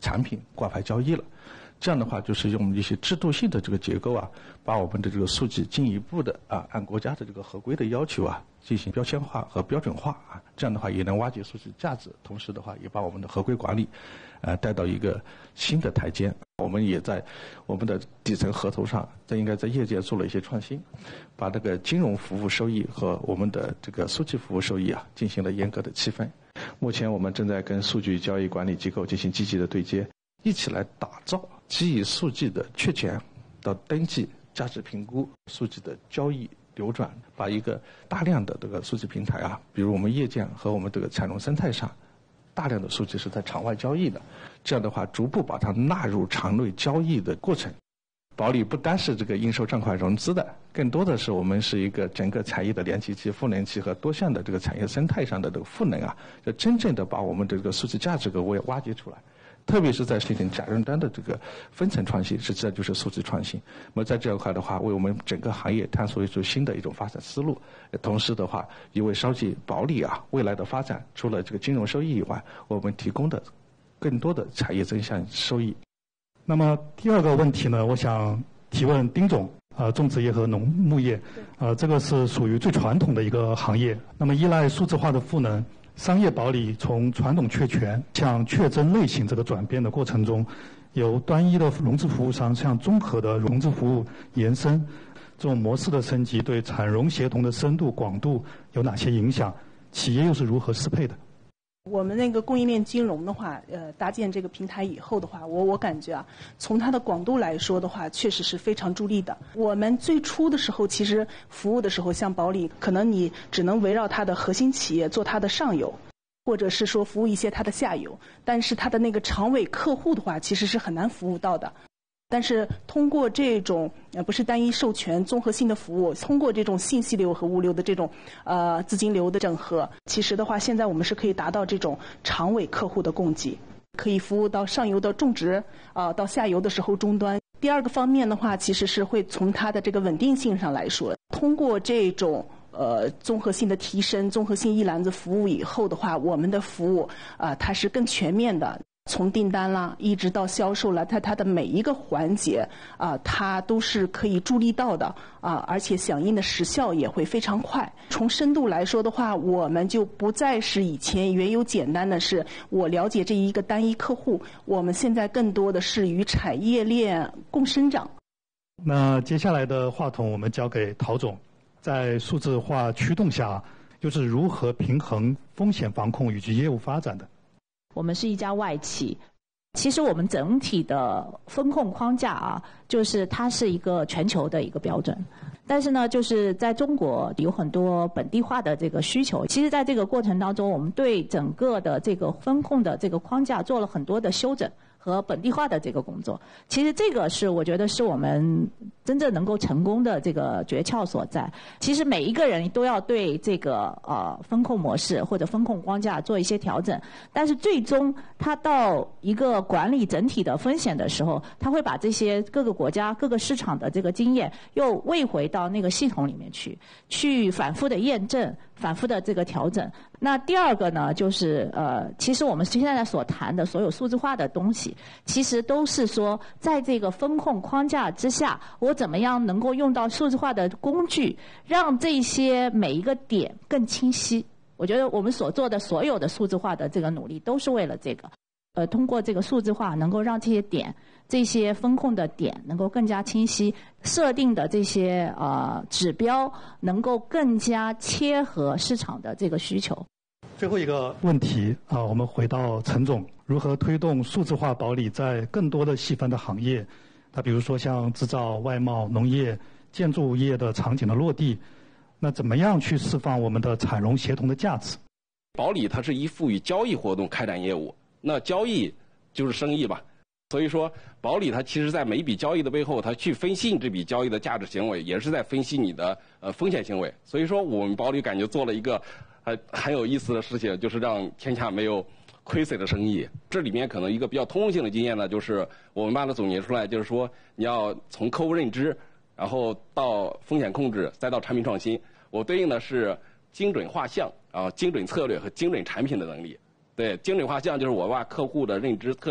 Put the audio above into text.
产品挂牌交易了。这样的话，就是用一些制度性的这个结构啊，把我们的这个数据进一步的按国家的这个合规的要求进行标签化和标准化这样的话也能挖掘数据价值，同时的话也把我们的合规管理带到一个新的台阶。我们也在我们的底层合同上，应该在业界做了一些创新，把这个金融服务收益和我们的这个数据服务收益进行了严格的区分。目前我们正在跟数据交易管理机构进行积极的对接，一起来打造基于数据的确权到登记、价值评估、数据的交易流转，把一个大量的这个数据平台比如我们业界和我们这个产融生态上，大量的数据是在场外交易的，这样的话逐步把它纳入场内交易的过程。保理不单是这个应收账款融资的，更多的是我们是一个整个产业的连接器、赋能器和多项的这个产业生态上的这个赋能就真正的把我们的这个数据价值给挖掘出来。特别是在实行假认单的这个分层创新，实际上就是数据创新。那么在这一块的话，为我们整个行业探索一种新的一种发展思路。同时的话，也为烧记保理未来的发展，除了这个金融收益以外，我们提供的更多的产业增项收益。 那么第二个问题呢，我想提问丁总。种植业和农牧业，这个是属于最传统的一个行业。那么依赖数字化的赋能，商业保理从传统确权向确真类型这个转变的过程中，由单一的融资服务商向综合的融资服务延伸，这种模式的升级对产融协同的深度广度有哪些影响？企业又是如何适配的？ 我们那个供应链金融的话，搭建这个平台以后的话，我感觉从它的广度来说的话，确实是非常助力的。我们最初的时候，其实服务的时候，像保理，可能你只能围绕它的核心企业做它的上游，或者是说服务一些它的下游，但是它的那个长尾客户的话，其实是很难服务到的。但是通过这种不是单一授权综合性的服务，通过这种信息流和物流的这种资金流的整合，其实的话现在我们是可以达到这种长尾客户的供给，可以服务到上游的种植到下游的时候终端。第二个方面的话，其实是会从它的这个稳定性上来说，通过这种综合性的提升，综合性一揽子服务以后的话，我们的服务它是更全面的。从订单啦，一直到销售了，它的每一个环节它都是可以助力到的而且响应的时效也会非常快。从深度来说的话，我们就不再是以前原有简单的是我了解这一个单一客户，我们现在更多的是与产业链共生长。 那接下来的话筒我们交给陶总，在数字化驱动下，又是如何平衡风险防控以及业务发展的？ 我们是一家外企，其实我们整体的风控框架就是它是一个全球的一个标准，但是呢，就是在中国有很多本地化的这个需求。其实在这个过程当中，我们对整个的这个风控的这个框架做了很多的修整和本地化的这个工作。其实这个是我觉得是我们真正能够成功的这个诀窍所在。其实每一个人都要对这个风控模式或者风控框架做一些调整，但是最终他到一个管理整体的风险的时候，他会把这些各个国家各个市场的这个经验又喂回到那个系统里面去反复的验证，反复的这个调整。那第二个呢，就是其实我们现在所谈的所有数字化的东西，其实都是说在这个风控框架之下，我怎么样能够用到数字化的工具，让这些每一个点更清晰。我觉得我们所做的所有的数字化的这个努力，都是为了这个。通过这个数字化，能够让这些点、这些风控的点能够更加清晰，设定的这些指标能够更加切合市场的这个需求。 最后一个问题我们回到陈总，如何推动数字化保理在更多的细分的行业，比如说像制造、外贸、农业、建筑业的场景的落地，那怎么样去释放我们的产融协同的价值？ 保理它是依附于交易活动开展业务，那交易就是生意吧，所以说保理它其实在每一笔交易的背后，它去分析你这笔交易的价值行为，也是在分析你的风险行为。所以说我们保理感觉做了一个很有意思的事情，就是让天下没有亏损的生意。这里面可能一个比较通用性的经验呢，就是我们把它总结出来，就是说你要从客户认知，然后到风险控制，再到产品创新。我对应的是精准画像精准策略和精准产品的能力。对，精准画像就是我把客户的认知特